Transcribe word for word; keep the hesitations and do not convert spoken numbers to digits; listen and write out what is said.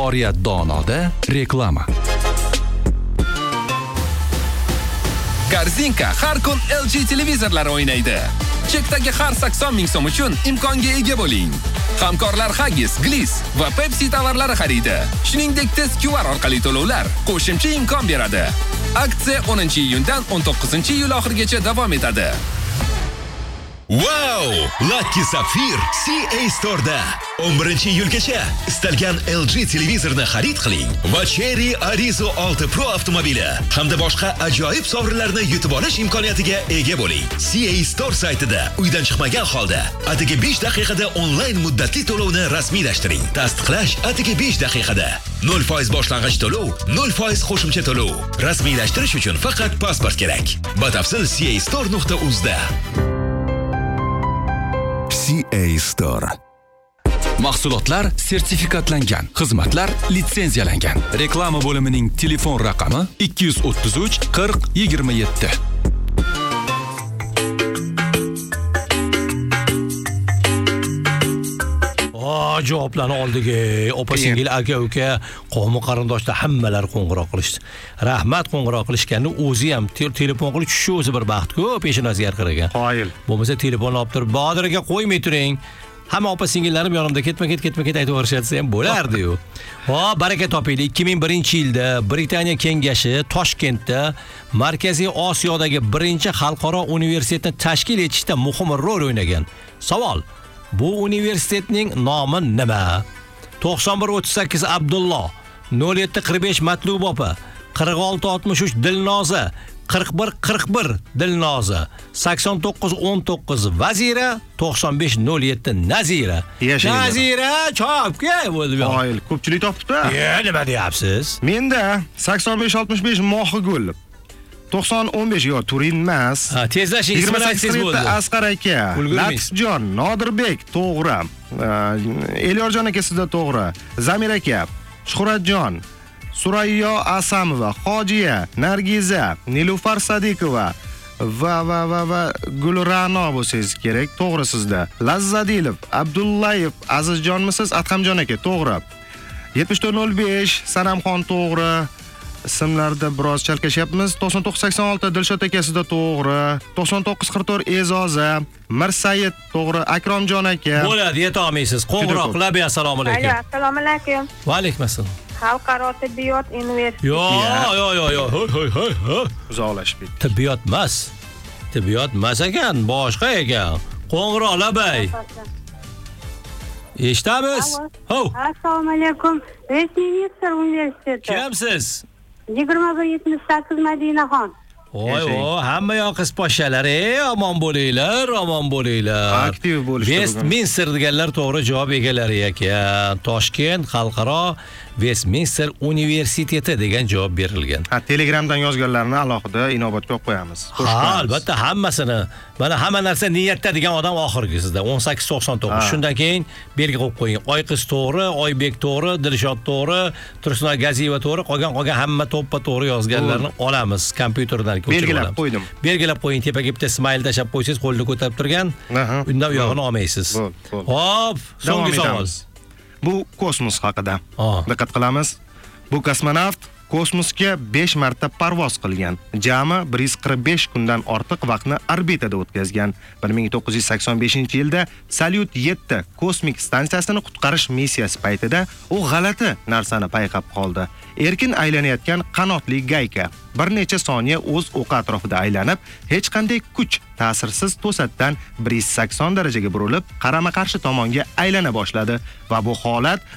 Oriyat donoda reklama. Korzinka har kun L G televizorlar o'ynaydi. Chekdagi har sakson ming so'm uchun imkonga ega bo'ling. Hamkorlar Haggis, Gliss va Pepsi tovarlari xaridi. Shuningdek, tez Q R orqali to'lovlar qo'shimcha imkon beradi. Aksiya o'ninchi iyundan o'n to'qqizinchi iyul oxirigacha davom etadi. Wow! Lucky Sapphire C A Store'da o'n birinchi iyulgacha istalgan L G televizorni xarid qiling va Cherry Arizo olti Pro avtomobili hamda boshqa ajoyib sovrinlarni yutib olish imkoniyatiga ega bo'ling. C A Store saytida uydan chiqmagan holda atigi besh daqiqada onlayn muddatli to'lovni rasmiylashtiring. Tasdiqlash atigi besh daqiqada. nol foiz boshlang'ich to'lov, nol foiz qo'shimcha to'lov. Rasmiylashtirish uchun faqat pasport kerak. Batafsil C A store nuqta uz da. C A Store. Mahsulotlar sertifikatlangan, xizmatlar litsenziyalangan. Reklama bo'limining telefon raqami ikki yuz o'ttiz uch qirq yigirma yetti. Javoblarni oldiga opa-singil aka-uka, qavmi qarindoshlar hammalar qo'ng'iroq qilishdi. Rahmat qo'ng'iroq qilishganni o'zi ham telefon qilib tushishi o'zi bir baxt-ku, peshinasiga yarqiragan. Qoyil. Bo'lmasa telefonni olib turib, Bodir aka qo'ymay turing. Hamma opa-singillarim yonimda ketma-ket ketma-ket aytaverishsa ham bo'lardi-yu. Ho, baraka topinglar. ikki ming birinchi yilda Britaniya kengashi Toshkentda Markaziy Osiyodagi birinchi xalqaro universitetni tashkil etishda muhim rol o'ynagan. Savol: bu universitetning nomi nima? to'qson bir o'ttiz sakkiz Abdullo, nol yetti qirq besh Matlub opa, qirq olti oltmish uch Dilnoza, qirq bir qirq bir Dilnoza, sakson to'qqiz o'n to'qqiz Vazira, to'qson besh nol yetti Nazira. Nazira chopga bo'ldi. Qoyil, ko'pchilik topibdi. Ya, nima deyapsiz? Menda sakson besh oltmish besh Mohigul. to'qson o'n besh yo Turin emas. Ha, tezlashing ismini aytsangiz bo'ldi. Asqar aka, Latifjon, Nodirbek to'g'ri. Elyorjon aka sizda to'g'ri. Zamir aka, Shuhratjon, Surayyo Asamova, Hojiya, Nargiza, Nilufar Sadiqova va va va va Gulrano bo'lsangiz kerak, to'g'ri sizda. Lazzadilov, Abdullayev, Azizjonmisiz? Adhamjon aka, to'g'ri. yetmish to'rt nol besh Sanamxon to'g'ri. Ismlarda biroz chalkashyapmiz. to'qson to'qqiz sakson olti Dilshod aka sizda to'g'ri. to'qson to'qqiz qirq to'rt E'zoza, Mirsayid to'g'ri. Akromjon aka. Bo'ladi, yeta olmaysiz. Qo'ng'iroq qilib, assalomu alaykum. Assalomu alaykum. Va alaykum assalom. Xalqaro tibbiyot universiteti. Yo, yo, yo, yo. Hoy, hoy, hoy, hoy. Uzoqlashib ketdi. Tibbiyot emas. Tibbiyot emas ekan, boshqa ekan. Qo'ng'iroq labay. Eshitamiz? Ho. Assalomu alaykum. Westminster universiteti. Kimsiz? yigirma bir yetmish sakkiz Madinaxon. Voy, voy, hamma yoq qiz poshalar, ey, omon bo'linglar, omon bo'linglar. Aktiv bo'lishdi. Westminster deganlar to'g'ri javob egalari ekan. Toshkent xalqaro Westminster universiteti degan javob berilgan. Ha, Telegramdan yozganlarni alohida inobatga olib qo'yamiz. Ha, albatta hammasini. Mana hamma narsa niyatda degan odam oxirgisida o'n sakkiz to'qson to'qqiz. Shundan keyin belgi qo'yib qo'ying. Oyqiz to'g'ri, Oybek to'g'ri, Dilshod to'g'ri, Tursunoy Gaziyeva to'g'ri, qolgan qolgan hamma to'ppa to'g'ri yozganlarni olamiz kompyuterdan ko'chirib. Belgilab qo'ydim. Belgilab qo'ying, tepaga bitta smayl tashab qo'ysangiz, qo'lni ko'tarib turgan. Undan u yog'ini olmaysiz. Hop, so'nggi savol. Bu kosmos haqida. Diqqat qilamiz. Bu kosmonavt kosmosga besh marta parvoz qilgan. Jami bir yuz qirq besh kundan ortiq vaqtni orbitada o'tkazgan. bir ming to'qqiz yuz sakson beshinchi yilda Salyut yetti kosmik stansiyasini qutqarish missiyasi paytida u g'alati narsani payqab qoldi. Erkin aylanayotgan qanotli gayka bir necha soniya o'z o'qi atrofida aylanib, hech qanday kuch ta'sirsiz to'satdan bir yuz sakson darajaga burilib, qarama-qarshi tomonga aylana boshladi va bu holat